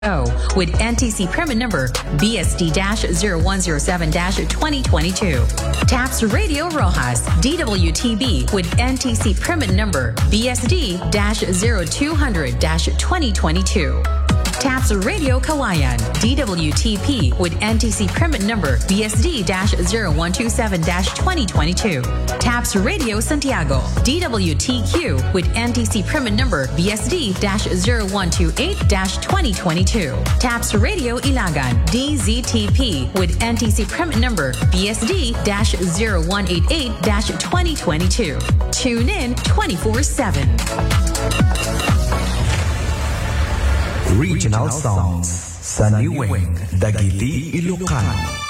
with NTC permit number BSD-0107-2022. TAPS Radio Rojas, DWTB with NTC permit number BSD-0200-2022. TAPS Radio Kawayan, DWTP with NTC permit number BSD-0127-2022. TAPS Radio Santiago, DWTQ with NTC permit number BSD-0128-2022. TAPS Radio Ilagan, DZTP with NTC permit number BSD-0188-2022. Tune in 24/7. Regional Songs sa Niwing, Dagiti, Ilocano.